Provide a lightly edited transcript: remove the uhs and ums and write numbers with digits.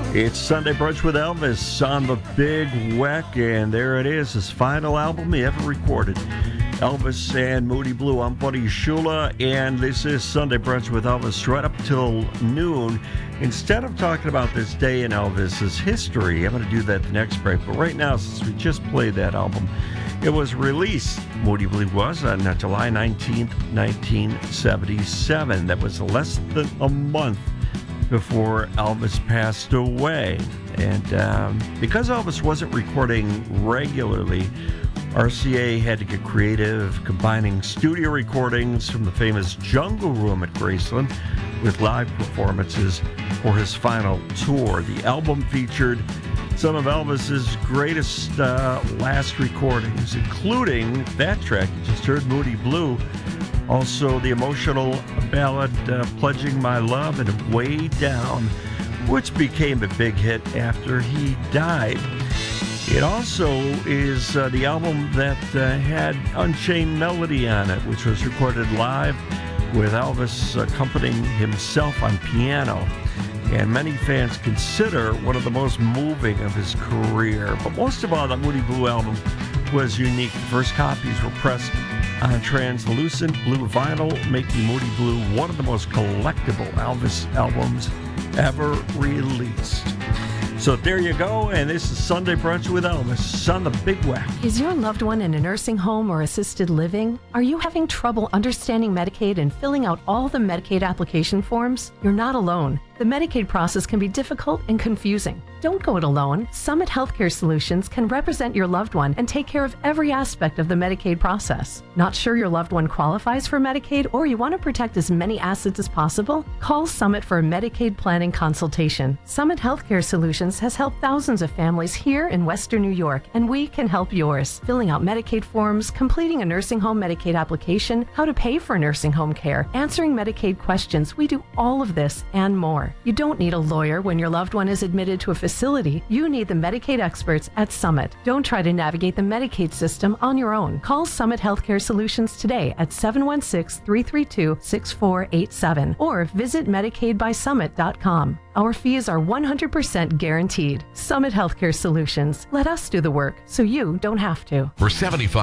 It's Sunday Brunch with Elvis on the Big Weck, and there it is, his final album he ever recorded. Elvis and Moody Blue. I'm Buddy Shula, and this is Sunday Brunch with Elvis right up till noon. Instead of talking about this day in Elvis's history, I'm going to do that the next break. But right now, since we just played that album, it was released, Moody Blue was, on July 19th, 1977. That was less than a month before Elvis passed away. And because Elvis wasn't recording regularly, RCA had to get creative, combining studio recordings from the famous Jungle Room at Graceland with live performances for his final tour. The album featured some of Elvis's greatest last recordings, including that track you just heard, Moody Blue. Also, the emotional ballad Pledging My Love and Way Down, which became a big hit after he died. It also is the album that had Unchained Melody on it, which was recorded live with Elvis accompanying himself on piano. And many fans consider one of the most moving of his career. But most of all, the Moody Blue album was unique. The first copies were pressed on translucent blue vinyl, making Moody Blue one of the most collectible Elvis albums ever released. So there you go, and this is Sunday Brunch with Elvis on the Big Weck. Is your loved one in a nursing home or assisted living? Are you having trouble understanding Medicaid and filling out all the Medicaid application forms? You're not alone. The Medicaid process can be difficult and confusing. Don't go it alone. Summit Healthcare Solutions can represent your loved one and take care of every aspect of the Medicaid process. Not sure your loved one qualifies for Medicaid or you want to protect as many assets as possible? Call Summit for a Medicaid planning consultation. Summit Healthcare Solutions has helped thousands of families here in Western New York, and we can help yours. Filling out Medicaid forms, completing a nursing home Medicaid application, how to pay for nursing home care, answering Medicaid questions. We do all of this and more. You don't need a lawyer when your loved one is admitted to a facility. You need the Medicaid experts at Summit. Don't try to navigate the Medicaid system on your own. Call Summit Healthcare Solutions today at 716-332-6487 or visit MedicaidBySummit.com. Our fees are 100% guaranteed. Summit Healthcare Solutions. Let us do the work so you don't have to. For 75